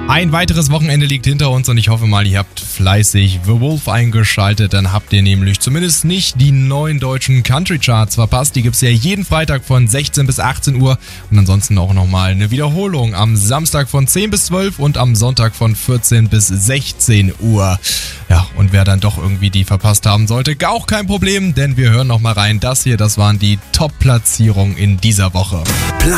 Ein weiteres Wochenende liegt hinter uns und ich hoffe mal, ihr habt fleißig The Wolf eingeschaltet. Dann habt ihr nämlich zumindest nicht die neuen deutschen Country Charts verpasst. Die gibt's ja jeden Freitag von 16 bis 18 Uhr und ansonsten auch nochmal eine Wiederholung am Samstag von 10 bis 12 und am Sonntag von 14 bis 16 Uhr. Ja, und wer dann doch irgendwie die verpasst haben sollte, auch kein Problem, denn wir hören nochmal rein. Das waren die Top-Platzierungen in dieser Woche.